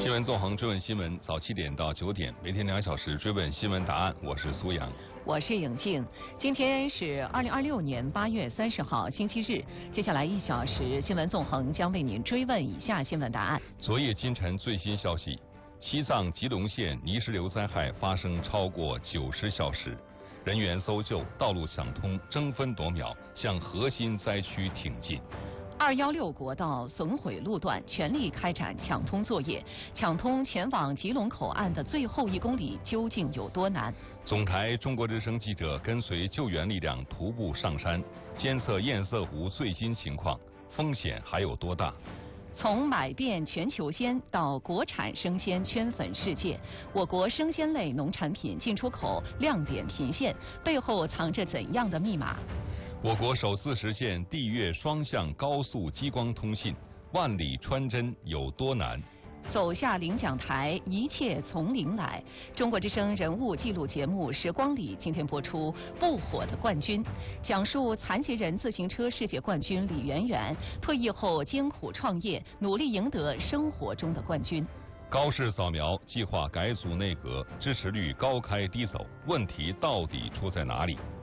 新闻纵横追问新闻，早7点到9点，每天2小时追问新闻答案。我是苏阳， 我是颖静。今天是2026年8月30号，星期日。接下来1小时，新闻纵横将为您追问以下新闻答案。 昨夜今晨最新消息：西藏吉隆县泥石流灾害发生超过90小时，人员搜救、道路抢通，争分夺秒向核心灾区挺进。 216国道损毁路段全力开展抢通作业，抢通前往吉隆口岸的最后1公里究竟有多难？ 总台中国之声记者跟随救援力量徒步上山，监测堰塞湖最新情况，风险还有多大？ 从买遍全球鲜到国产生鲜圈粉世界，我国生鲜类农产品进出口亮点频现，背后藏着怎样的密码？ 我国首次实现地越双向高速激光通信，万里穿针有多难？ 走下领奖台，一切从零来。中国之声人物纪录节目《时光里》今天播出不火的冠军，讲述残疾人自行车世界冠军李媛媛退役后艰苦创业，努力赢得生活中的冠军。 高市扫描计划改组内阁，支持率高开低走，问题到底出在哪里？